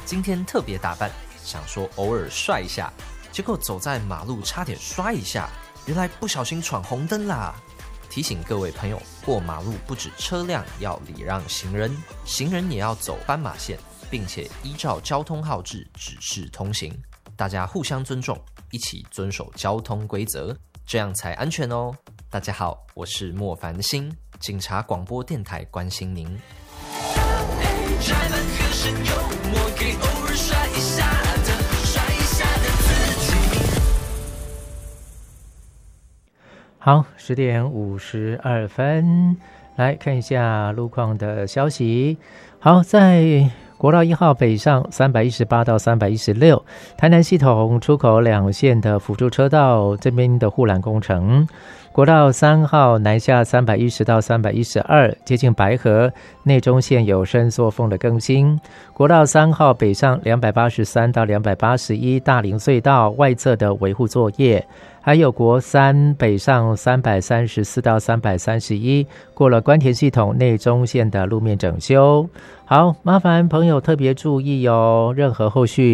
今天特别打扮，想说偶尔帅一下，结果走在马路差点摔一下，原来不小心闯红灯啦。提醒各位朋友，过马路不止车辆要礼让行人，行人也要走斑马线，并且依照交通号志指示通行。大家互相尊重，一起遵守交通规则，这样才安全哦。大家好，我是莫凡星，警察广播电台关心您。摘满和声幽默，给偶尔甩一下的自己。 好，10点52分，来看一下路况的消息。好，在国道1号北上318到316，台南系统出口2线的辅助车道这边的护栏工程。国道3号南下310到312，接近白河内中线有伸缩缝的更新。国道3号北上283到281，大林隧道外侧的维护作业。还有国3北上334到331，过了关田系统内中线的路面整修。好，麻烦朋友特别注意哦，任何后续